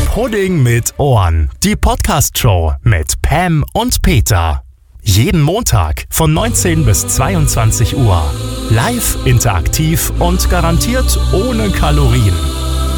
Pudding mit Ohren. Die Podcast-Show mit Pam und Peter. Jeden Montag von 19 bis 22 Uhr. Live, interaktiv und garantiert ohne Kalorien.